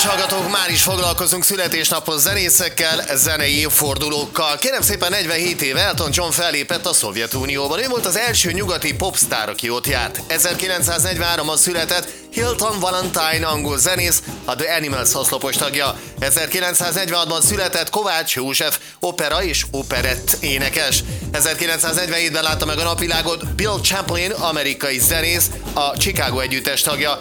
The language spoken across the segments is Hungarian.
hallgatók, már is foglalkozunk születésnapos zenészekkel, zenei évfordulókkal. Kérem szépen, 47 éve Elton John fellépett a Szovjetunióban. Ő volt az első nyugati popstar, aki ott járt. 1943-ban született, Hilton Valentine angol zenész, a The Animals oszlopos tagja. 1946-ban született Kovács József, opera és operett énekes. 1947-ben látta meg a napvilágot Bill Champlin, amerikai zenész, a Chicago együttes tagja.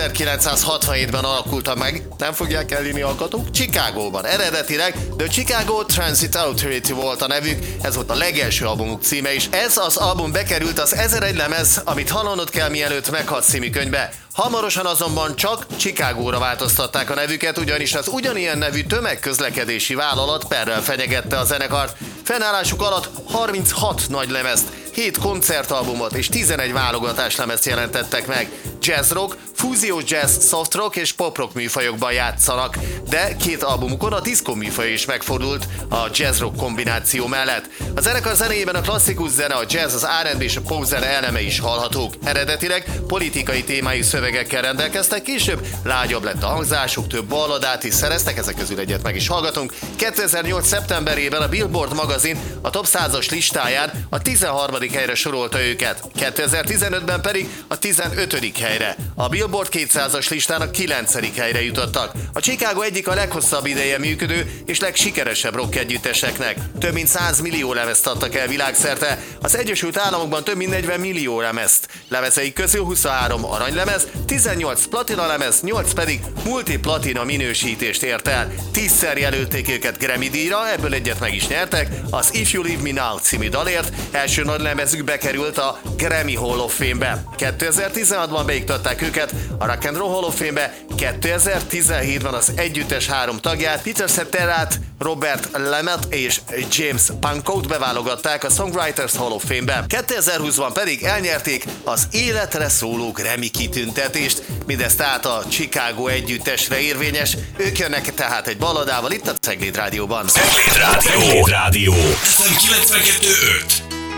1967-ben alakulta meg, nem fogják elhinni hallgatók, Chicagóban. Eredetileg The Chicago Transit Authority volt a nevük, ez volt a legelső albumuk címe is. Ez az album bekerült az 1001 lemez, amit hallanod kell, mielőtt meghalsz című könyvbe. Hamarosan azonban csak Chicagóra változtatták a nevüket, ugyanis az ugyanilyen nevű tömegközlekedési vállalat perrel fenyegette a zenekart. Fennállásuk alatt 36 nagy lemezt, 7 koncertalbumot és 11 válogatás lemezt jelentettek meg. Jazz rock, fúziós jazz, soft rock és pop rock műfajokban játszanak, de 2 albumukon a diszkó műfaj is megfordult a jazz rock kombináció mellett. A zenekar zenéjében a klasszikus zene, a jazz, az R&B és a pop zene eleme is hallhatók. Eredetileg politikai témájú szövegekkel rendelkeztek, később lágyabb lett a hangzásuk, több balladát is szereztek, ezek közül egyet meg is hallgatunk. 2008. szeptemberében a Billboard magazin a Top 100-as listáján a 13. helyre sorolta őket, 2015-ben pedig a 15. helyre. A Billboard 200-as listán a 9. helyre jutottak. A Chicago egyik a leghosszabb ideje működő és legsikeresebb rock együtteseknek. Több mint 100 millió lemezt adtak el világszerte, az Egyesült Államokban több mint 40 millió lemezt. Lemezeik közül 23 aranylemez, 18 platina lemez, 8 pedig multiplatina minősítést ért el. 10-szer jelölték őket Grammy-díjra, ebből egyet meg is nyertek, az If You Leave Me Now című dalért. Első nagy lemezük bekerült a Grammy Hall of Fame-be. 2016-ban beiktatták őket a Rock and Roll Hall of Fame-be, 2017-ben az együttes 3 tagját, Peter Cetera-t, Robert Lamet és James Pankot beválogatták a Songwriters Hall of Fame-be. 2020-ban pedig elnyerték az életre szóló Grammy kitüntetést, mindez tehát a Chicago együttesre érvényes. Ők jönnek tehát egy balladával itt a Cegléd Rádióban. Cegléd Rádió. FM 92.5.